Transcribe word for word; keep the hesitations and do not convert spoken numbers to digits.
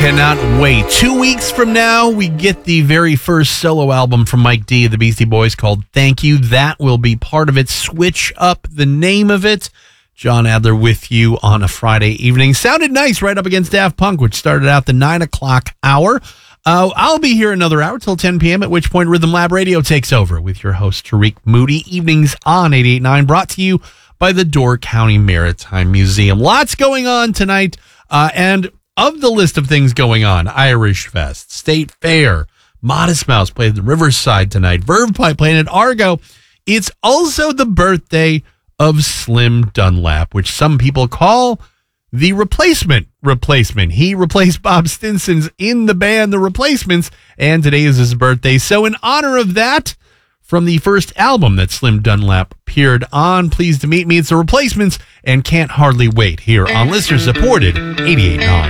cannot wait. Two weeks from now, we get the very first solo album from Mike D of the Beastie Boys called Thank You. That will be part of it. Switch up the name of it. John Adler with you on a Friday evening. Sounded nice right up against Daft Punk, which started out the nine o'clock hour. Uh, I'll be here another hour till ten p.m., at which point Rhythm Lab Radio takes over with your host, Tariq Moody. Evenings on eighty-eight point nine, brought to you by the Door County Maritime Museum. Lots going on tonight, uh, and of the list of things going on, Irish Fest, State Fair, Modest Mouse played at the Riverside tonight, Verve Pipe playing at Argo. It's also the birthday of Slim Dunlap, which some people call the replacement replacement. He replaced Bob Stinson's in the band The Replacements, and today is his birthday. So in honor of that, from the first album that Slim Dunlap appeared on, Pleased to Meet Me, it's The Replacements and Can't Hardly Wait here on listener-supported eighty-eight point nine.